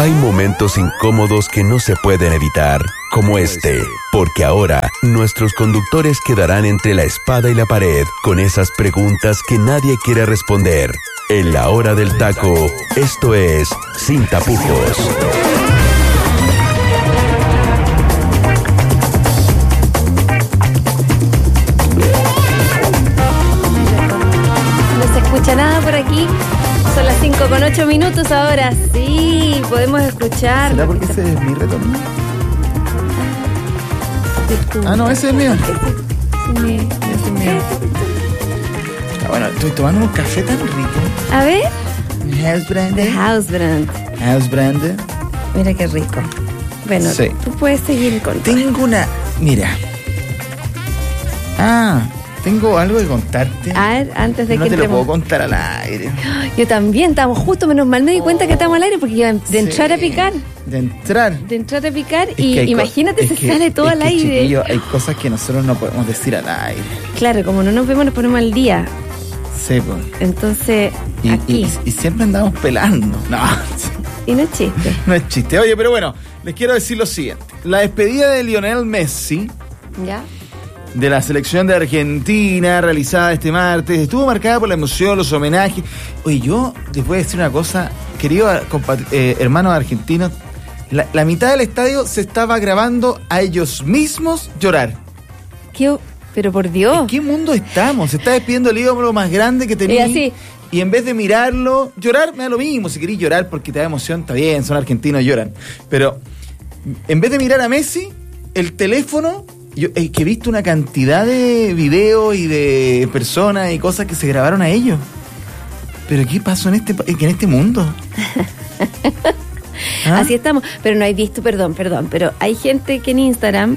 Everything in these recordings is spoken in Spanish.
Hay momentos incómodos que no se pueden evitar, como este, porque ahora nuestros conductores quedarán entre la espada y la pared con esas preguntas que nadie quiere responder. En la hora del taco, esto es Sin Tapujos. No se escucha nada por aquí. Son las 5:08 ahora. Sí, podemos escuchar. ¿Será porque ese es mi retorno? Ah, no, ese es mío. Ese es mío. Bueno, estoy tomando un café tan rico. A ver. Hausbrand. Hausbrand. Mira qué rico. Bueno, sí. Tú puedes seguir con. Tengo una. Mira. Tengo algo que contarte. A ver, antes de no que te entremos. Lo puedo contar al aire. Yo también, estamos justo, menos mal me di cuenta que estamos al aire porque iba de entrar a picar. De entrar a picar y imagínate, se sale todo al aire. Chiquillo, hay cosas que nosotros no podemos decir al aire. Claro, como no nos vemos, nos ponemos al día. Sí, pues. Entonces, y siempre andamos pelando. No. Y no es chiste. No es chiste. Oye, pero bueno, les quiero decir lo siguiente. La despedida de Lionel Messi. ¿Ya? De la selección de Argentina, realizada este martes, estuvo marcada por la emoción, los homenajes. Oye, yo les voy a decir una cosa, queridos hermanos argentinos, la mitad del estadio se estaba grabando a ellos mismos llorar. Pero por Dios. ¿En qué mundo estamos? Se está despidiendo el ídolo más grande que tenía. Y en vez de mirarlo, llorar, me da lo mismo. Si querés llorar porque te da emoción, está bien, son argentinos, lloran. Pero en vez de mirar a Messi, el teléfono... Yo que he visto una cantidad de videos y de personas y cosas que se grabaron a ellos. ¿Pero qué pasó en este mundo? Así estamos. Pero no hay visto, perdón, pero hay gente que en Instagram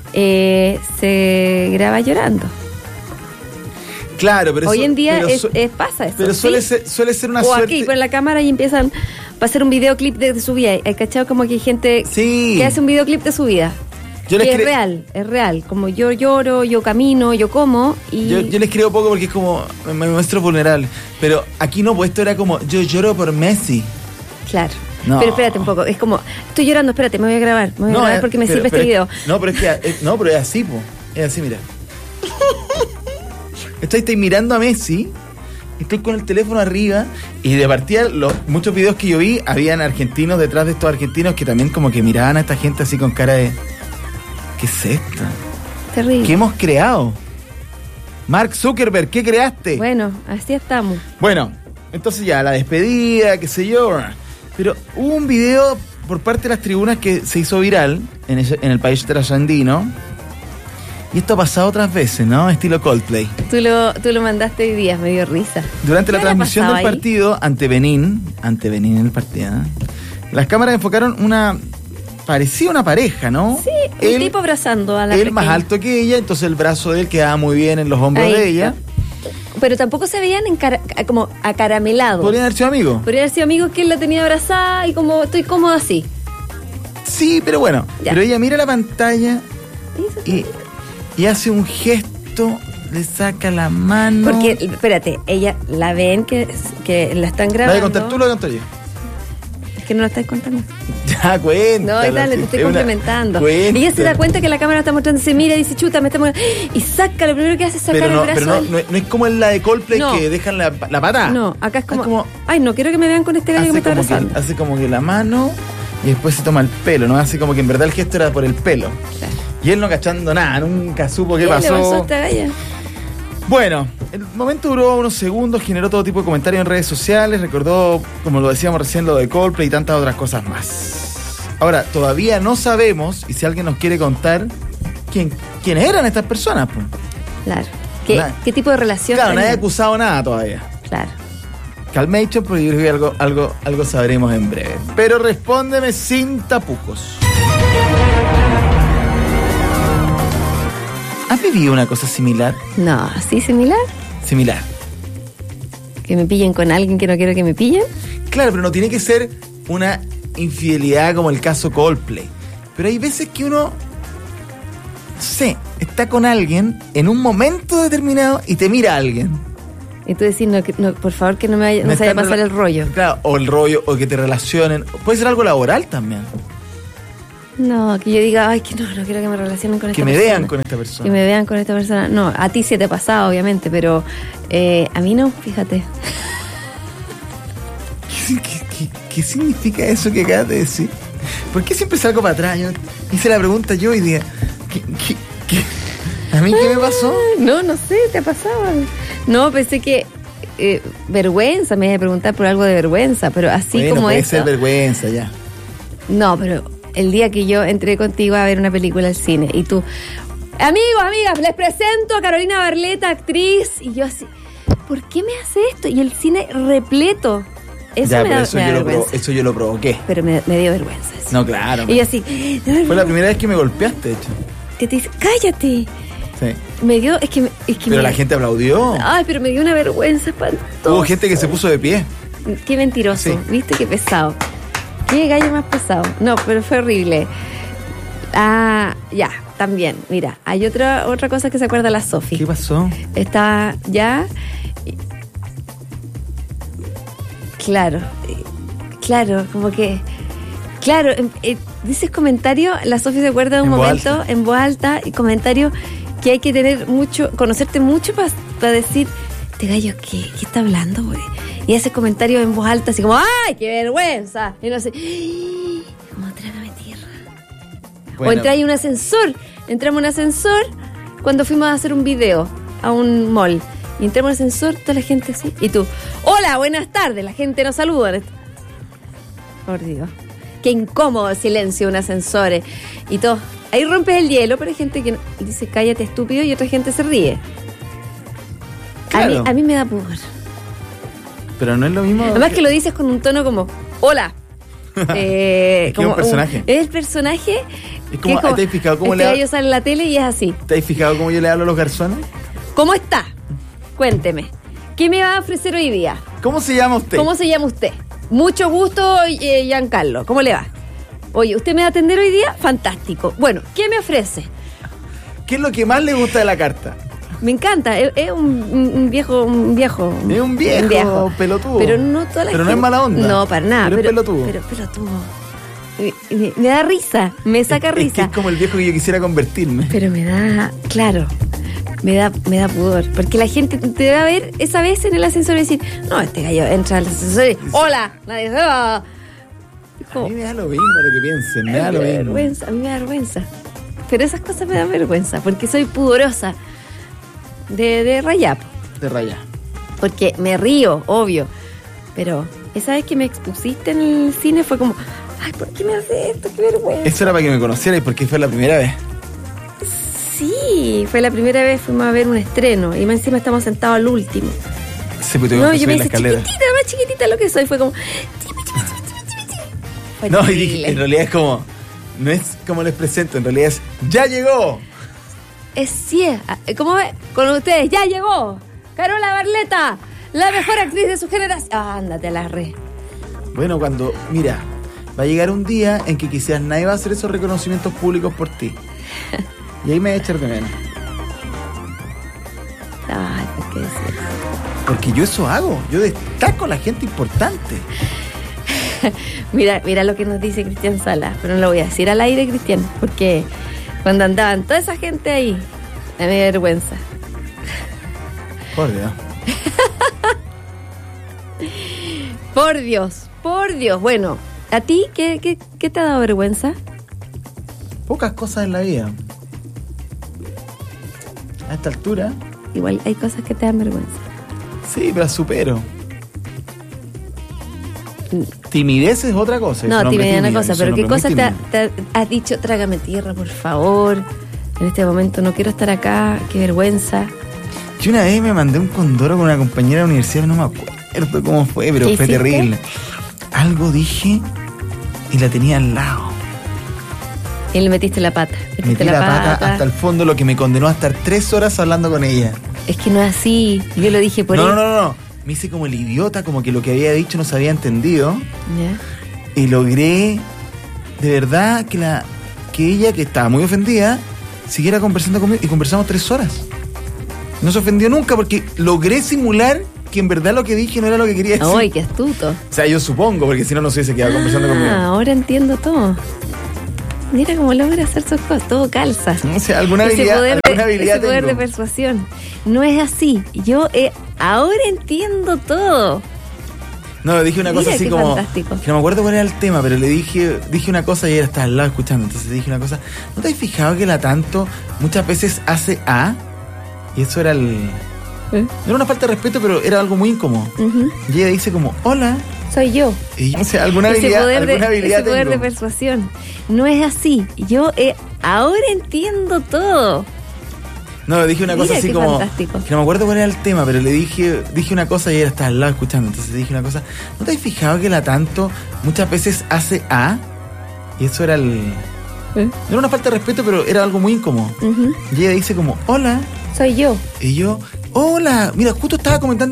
se graba llorando. Claro, pero hoy en día pasa eso. Pero suele ser una suerte. O suerte. aquí con la cámara y empiezan a hacer un videoclip de su vida. ¿Hay cachado? Como que hay gente que hace un videoclip de su vida. Es real, como yo lloro, yo camino, yo como y... Yo les creo poco porque es como, me muestro vulnerable, pero aquí no, pues esto era como, yo lloro por Messi. Claro, pero espérate un poco, es como, estoy llorando, espérate, me voy a grabar porque me sirve este video. Pero es así, po, es así, mira. Estoy mirando a Messi, estoy con el teléfono arriba y de partida, muchos videos que yo vi, habían argentinos detrás de estos argentinos que también como que miraban a esta gente así con cara de... ¿Qué es esto? Terrible. ¿Qué hemos creado? Mark Zuckerberg, ¿qué creaste? Bueno, así estamos. Bueno, entonces ya, la despedida, qué sé yo. Pero hubo un video por parte de las tribunas que se hizo viral en el país trasandino. Y esto ha pasado otras veces, ¿no? Estilo Coldplay. Tú lo mandaste hoy día, me dio risa. Durante la transmisión del partido ante Benín en el partido, las cámaras enfocaron parecía una pareja, ¿no? Sí, un tipo abrazando a la él pequeña. Más alto que ella, entonces el brazo de él quedaba muy bien en los hombros de ella. Pero tampoco se veían como acaramelados. Podrían haber sido amigos. Que él la tenía abrazada y como estoy cómoda así. Sí, pero bueno. Ya. Pero ella mira la pantalla y hace un gesto, le saca la mano. Porque, espérate, ella la ven que la están grabando. ¿La voy a contar tú o lo contar yo? Que no la estás contando. Ya, cuéntala. No, dale, te estoy complementando. Ella se da cuenta que la cámara está mostrando, se mira y dice, chuta, me está mostrando. Y saca, lo primero que hace es sacar el brazo. Pero no es como en la de Coldplay que dejan la pata. No, acá es como, ay, no quiero que me vean con este gallo que me está abrazando. Hace como que la mano y después se toma el pelo, ¿no? Hace como que en verdad el gesto era por el pelo. Claro. Y él no cachando nada, nunca supo qué pasó. Le pasó a esta galla? Bueno, el momento duró unos segundos, generó todo tipo de comentarios en redes sociales, recordó, como lo decíamos recién, lo de Coldplay y tantas otras cosas más. Ahora, todavía no sabemos, y si alguien nos quiere contar, quiénes eran estas personas, pues. Claro. ¿Qué tipo de relación? Claro, nadie ha acusado nada todavía. Claro. Calmation, porque yo creo que algo sabremos en breve. Pero respóndeme sin tapujos. ¿Has vivido una cosa similar? No, ¿sí similar? Similar. ¿Que me pillen con alguien que no quiero que me pillen? Claro, pero no tiene que ser una infidelidad como el caso Coldplay. Pero hay veces que uno, no sé, está con alguien en un momento determinado y te mira a alguien. Y tú decís, no, por favor, que no se vaya a pasar el rollo. Claro, o el rollo, o que te relacionen. Puede ser algo laboral también. No, que yo diga, ay, que no quiero que me relacionen con esta persona. Que me vean con esta persona. Que me vean con esta persona. No, a ti sí te ha pasado, obviamente, pero a mí no, fíjate. ¿Qué significa eso que acabas de decir? ¿Por qué siempre salgo para atrás? Yo hice la pregunta yo y dije, ¿a mí qué me pasó? No sé, te ha pasado. No, pensé que vergüenza, me iba a preguntar por algo de vergüenza, pero así bueno, como puede eso. Ser vergüenza ya. No, pero el día que yo entré contigo a ver una película al cine y tú, amigos, amigas, les presento a Carolina Barleta, actriz, y yo así, ¿por qué me hace esto? Y el cine repleto. Eso ya, me da vergüenza. Eso yo lo provoqué. Pero me dio vergüenza eso. No, claro. Y yo así, fue la primera vez que me golpeaste, de hecho. Que te dice, cállate. Sí. Me dio, es que pero la gente aplaudió. Ay, pero me dio una vergüenza espantosa. Hubo gente que se puso de pie. Qué mentiroso, sí. ¿Viste? Qué pesado. Qué gallo más pesado. No, pero fue horrible. Ah, ya, también. Mira, hay otra cosa que se acuerda la Sofi. ¿Qué pasó? Está ya. Claro, como que. Claro, dices comentario, la Sofi se acuerda de un momento en voz alta y comentario que hay que tener mucho, conocerte mucho para decir, este gallo, ¿qué está hablando, güey? Y hace comentario en voz alta, así como, ¡ay, qué vergüenza! Y no sé, como trágame tierra. Bueno. O entré en un ascensor, entramos en un ascensor cuando fuimos a hacer un video a un mall. Y entramos en el ascensor, toda la gente así, y tú, hola, buenas tardes, la gente nos saluda. Por Dios. Qué incómodo el silencio de un ascensor. Y todo. Ahí rompes el hielo, pero hay gente que dice cállate estúpido y otra gente se ríe. Claro. A mí me da pudor. Pero no es lo mismo. Además que lo dices con un tono como hola. Es como un personaje. Es el personaje. Es como, ¿te has fijado cómo le hablo? Yo sale en la tele y es así. ¿Te has fijado cómo yo le hablo a los garzones? ¿Cómo está? Cuénteme. ¿Qué me va a ofrecer hoy día? ¿Cómo se llama usted? ¿Cómo se llama usted? Mucho gusto, Giancarlo. ¿Cómo le va? Oye, ¿usted me va a atender hoy día? Fantástico. Bueno, ¿qué me ofrece? ¿Qué es lo que más le gusta de la carta? Me encanta. Es un viejo. Es un viejo pelotudo. Pero no toda la gente. Pero no es mala onda. No, para nada. Pero es pelotudo. Pero pelotudo. Me da risa. Me saca risa. Es como el viejo que yo quisiera convertirme. Pero me da... Claro. Me da pudor, porque la gente te va a ver esa vez en el ascensor y decir, no, este gallo entra al ascensor y hola, nadie se va. A mí me da lo mismo lo que piensen, me da lo mismo. Vergüenza, a mí me da vergüenza. Pero esas cosas me dan vergüenza, porque soy pudorosa de rayar. De rayar. Porque me río, obvio, pero esa vez que me expusiste en el cine fue como, ay, ¿por qué me hace esto? Qué vergüenza. Eso era para que me conocierais, porque fue la primera vez. Sí, fue la primera vez, fuimos a ver un estreno y más encima estamos sentados al último. Sí, pues no, yo me hice más chiquitita lo que soy, fue como... Fue no, y dije, en realidad es como, no es como les presento, en realidad es, ¡ya llegó! Es sí, ¿cómo ve? Con ustedes, ¡ya llegó! Carola Barleta, la mejor actriz de su generación. Ándate a la red. Bueno, cuando, mira, va a llegar un día en que quizás nadie va a hacer esos reconocimientos públicos por ti. Y ahí me voy a echar de menos. Ay, ¿por qué decir? Porque yo eso hago. Yo destaco a la gente importante. Mira lo que nos dice Cristian Sala. Pero no lo voy a decir al aire, Cristian. Porque cuando andaban toda esa gente ahí, me da vergüenza. Por Dios. Por Dios. Bueno, ¿a ti qué te ha dado vergüenza? Pocas cosas en la vida. A esta altura. Igual hay cosas que te dan vergüenza. Sí, pero supero. Timidez es otra cosa. No, timidez es una cosa, pero ¿qué cosa te has dicho? Trágame tierra, por favor. En este momento no quiero estar acá, qué vergüenza. Yo una vez me mandé un condoro con una compañera de la universidad, no me acuerdo cómo fue, pero fue terrible. Algo dije y la tenía al lado. Y le metiste la pata. Metí la pata hasta el fondo, lo que me condenó a estar 3 horas hablando con ella. Es que no es así. Yo lo dije por él. No. Me hice como el idiota, como que lo que había dicho no se había entendido. Yeah. Y logré, de verdad, que ella, que estaba muy ofendida, siguiera conversando conmigo. Y conversamos 3 horas. No se ofendió nunca porque logré simular que en verdad lo que dije no era lo que quería decir. ¡Ay, qué astuto! O sea, yo supongo, porque si no, no se hubiese quedado conversando conmigo. Ahora entiendo todo. Mira cómo logra hacer sus cosas, todo calza. O sea, alguna habilidad ese poder de persuasión. No es así. Yo ahora entiendo todo. No, dije una cosa así como... Fantástico. Que no me acuerdo cuál era el tema, pero le dije una cosa y ella estaba al lado escuchando. Entonces dije una cosa. ¿No te has fijado que la tanto muchas veces hace A? Y eso era el... No era una falta de respeto, pero era algo muy incómodo. Y ella dice como, hola. Soy yo. Y, o sea, alguna habilidad ese poder de persuasión. No es así. Yo ahora entiendo todo. No, dije una cosa así como... Fantástico. Que no me acuerdo cuál era el tema, pero le dije una cosa y ella estaba al lado escuchando. Entonces dije una cosa. ¿No te has fijado que la tanto muchas veces hace A? Y eso era el... No era una falta de respeto, pero era algo muy incómodo. Y ella dice como, hola. Soy yo. Y yo, hola. Mira, justo estaba comentando